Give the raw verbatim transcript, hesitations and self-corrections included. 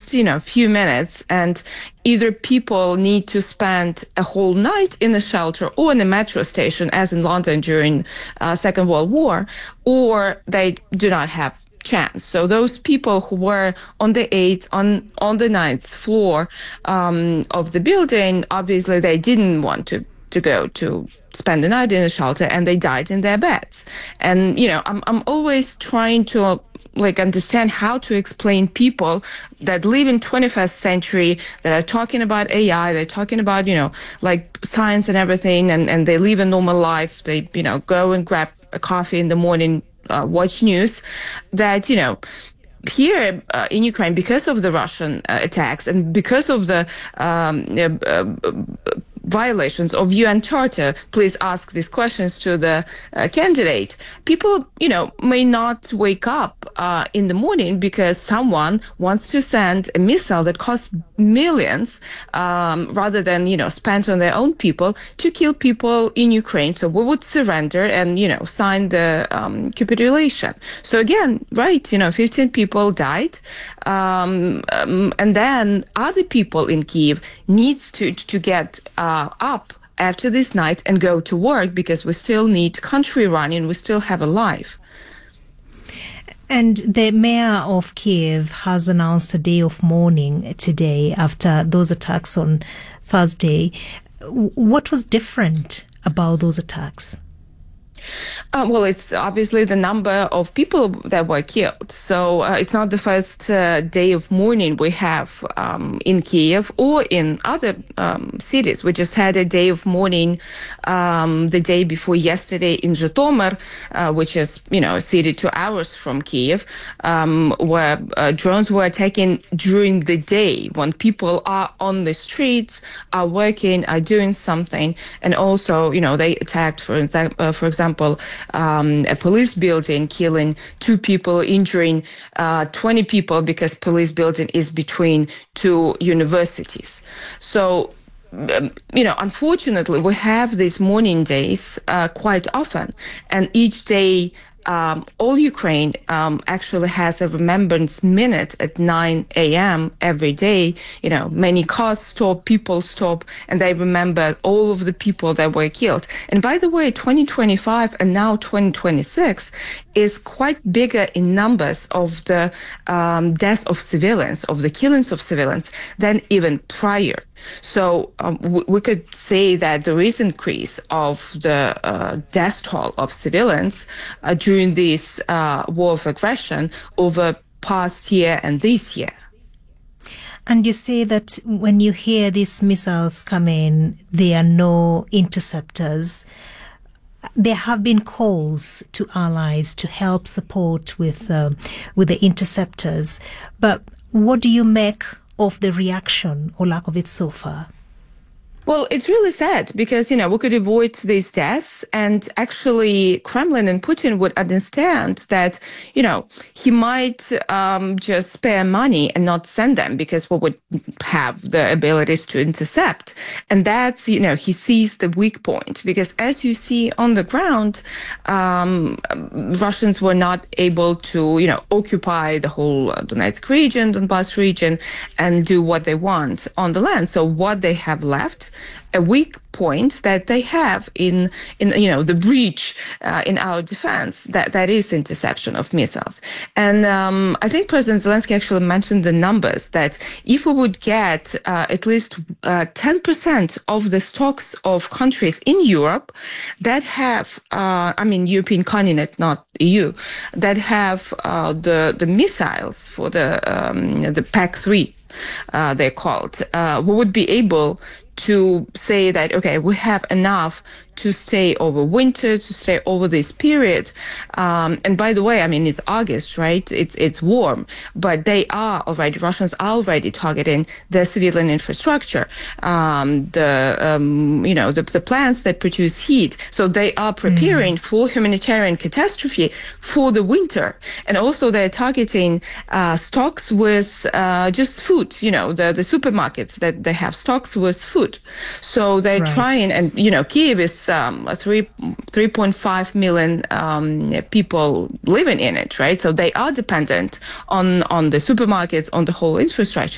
just, you know, few minutes, and either people need to spend a whole night in a shelter or in a metro station, as in London during uh, Second World War, or they do not have chance. So those people who were on the eighth, on on the ninth floor um, of the building, obviously they didn't want to to go to spend the night in a shelter, and they died in their beds. And you know, I'm I'm always trying to uh, like understand how to explain people that live in twenty-first century, that are talking about A I, they're talking about, you know, like science and everything, and and they live a normal life. They, you know, go and grab a coffee in the morning, Uh, watch news, that, you know, here uh, in Ukraine, because of the Russian uh, attacks and because of the um, uh, uh, violations of U N Charter, please ask these questions to the uh, candidate. People, you know, may not wake up uh, in the morning because someone wants to send a missile that costs millions um, rather than, you know, spent on their own people to kill people in Ukraine. So we would surrender and, you know, sign the um, capitulation. So again, right, you know, fifteen people died. Um, um, and then other people in Kyiv needs to, to get uh, up after this night and go to work, because we still need country running, we still have a life. And the mayor of Kyiv has announced a day of mourning today after those attacks on Thursday. What was different about those attacks? Uh, well, it's obviously the number of people that were killed. So uh, it's not the first uh, day of mourning we have um, in Kyiv or in other um, cities. We just had a day of mourning um, the day before yesterday in Zhytomyr, uh, which is, you know, a city two hours from Kyiv, um, where uh, drones were taken during the day when people are on the streets, are working, are doing something. And also, you know, they attacked, for, exa- uh, for example, Um, a police building, killing two people, injuring uh, twenty people, because police building is between two universities. So, um, you know, unfortunately, we have these mourning days uh, quite often, and each day, Um, all Ukraine um, actually has a remembrance minute at nine a.m. every day. You know, many cars stop, people stop, and they remember all of the people that were killed. And by the way, twenty twenty-five and now twenty twenty-six is quite bigger in numbers of the um, deaths of civilians, of the killings of civilians, than even prior. So um, w- we could say that there is increase of the uh, death toll of civilians uh, during this uh, war of aggression over past year and this year. And you say that when you hear these missiles come in, there are no interceptors. There have been calls to allies to help support with uh, with the interceptors. But what do you make of the reaction or lack of it so far? Well, it's really sad because, you know, we could avoid these deaths, and actually Kremlin and Putin would understand that, you know, he might um, just spare money and not send them because we would have the abilities to intercept. And that's, you know, he sees the weak point, because as you see on the ground, um, Russians were not able to, you know, occupy the whole Donetsk region, Donbas region, and do what they want on the land. So what they have left, a weak point that they have in, in you know, the breach uh, in our defense, that, that is interception of missiles. And um, I think President Zelensky actually mentioned the numbers, that if we would get uh, at least uh, ten percent of the stocks of countries in Europe that have, uh, I mean, European continent, not E U, that have uh, the, the missiles for the, um, the PAC three, uh, they're called, uh, we would be able to say that, okay, we have enough to stay over winter, to stay over this period. Um, and by the way, I mean, it's August, right? It's it's warm, but they are already, Russians are already targeting the civilian infrastructure, um, the, um, you know, the, the plants that produce heat. So they are preparing mm. for humanitarian catastrophe for the winter. And also they're targeting uh, stocks with uh, just food, you know, the, the supermarkets that they have stocks with food. So they're right. trying, and, you know, Kyiv is Um, three three point five million um, people living in it, right? So they are dependent on on the supermarkets, on the whole infrastructure.